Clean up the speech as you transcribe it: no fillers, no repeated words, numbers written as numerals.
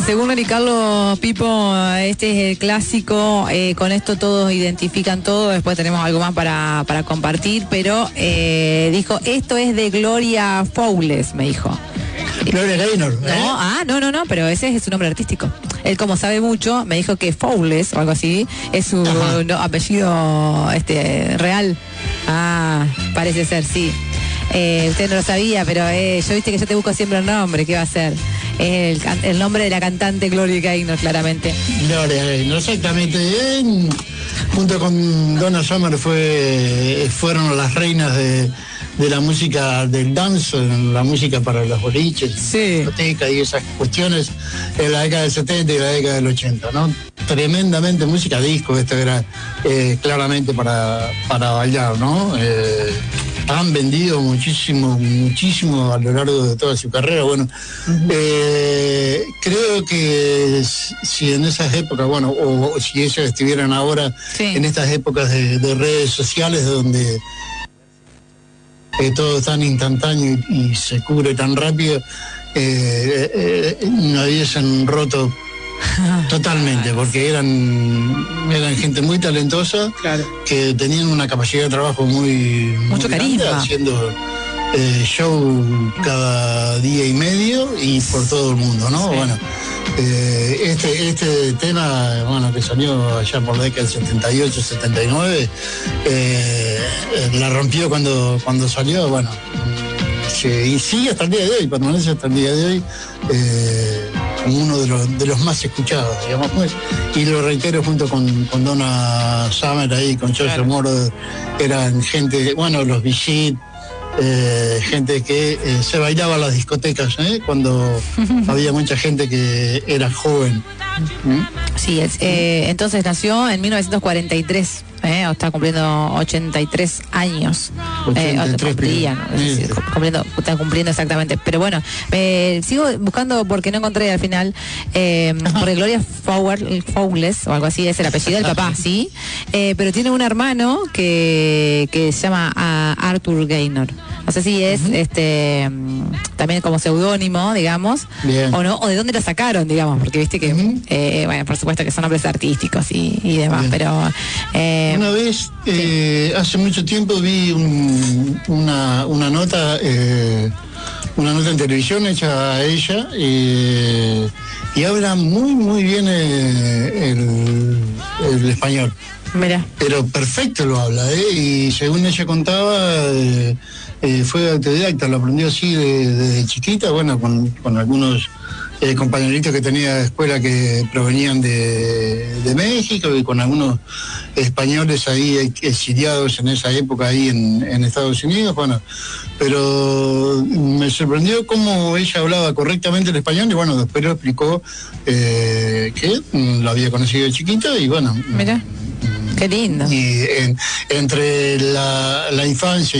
según Lori Carlos, Pipo, este es el clásico, con esto todos identifican todo, después tenemos algo más para compartir, pero dijo, esto es de Gloria Fowles, me dijo. Gloria Gaynor, No, pero ese es su nombre artístico. Él, como sabe mucho, me dijo que Fowles o algo así es su apellido real. Parece ser, sí. Usted no lo sabía, pero yo viste que yo te busco siempre el nombre, ¿qué va a ser? Es el nombre de la cantante Gloria Gaynor, claramente. Gloria Gaynor, exactamente. Junto con Donna Summer fueron las reinas de la música del dance, la música para los boliches, discotecas y esas cuestiones en la década del 70 y la década del 80, ¿no? Tremendamente música disco, esto era claramente para bailar, ¿no? Han vendido muchísimo a lo largo de toda su carrera. Bueno, creo que si en esas épocas, bueno, o si ellos estuvieran ahora en estas épocas de redes sociales donde todo es tan instantáneo y se cubre tan rápido, no hubiesen roto totalmente, porque eran gente muy talentosa, que tenían una capacidad de trabajo mucho carisma, haciendo show cada día y medio y por todo el mundo, ¿no? Bueno, este tema, bueno, que salió allá por la década del 78, 79, la rompió cuando salió, bueno, y sigue hasta el día de hoy, permanece hasta el día de hoy como uno de los más escuchados, digamos, pues. Y lo reitero, junto con Donna Summer ahí, con George Moro, eran gente, bueno, los Vichy, gente que se bailaba a las discotecas, cuando había mucha gente que era joven. Sí, entonces nació en 1943, está cumpliendo 83 años. 83 está cumpliendo exactamente. Pero bueno, sigo buscando porque no encontré al final, porque Gloria Fowles o algo así es el apellido del papá, ¿sí? Pero tiene un hermano que se llama Arthur Gaynor. No sé si es también como seudónimo, digamos, o no, o de dónde lo sacaron, digamos, porque viste que, bueno, por supuesto que son nombres artísticos y demás, pero... una vez, hace mucho tiempo vi una nota en televisión hecha a ella, y habla muy bien el español. Mira. Pero perfecto lo habla, y según ella contaba, fue autodidacta, lo aprendió así desde chiquita, bueno, con algunos compañeritos que tenía de escuela que provenían de México, y con algunos españoles ahí exiliados en esa época ahí en Estados Unidos, bueno, pero me sorprendió cómo ella hablaba correctamente el español, y bueno, después lo explicó que lo había conocido de chiquita, y bueno... Mira. Qué lindo. Y entre la infancia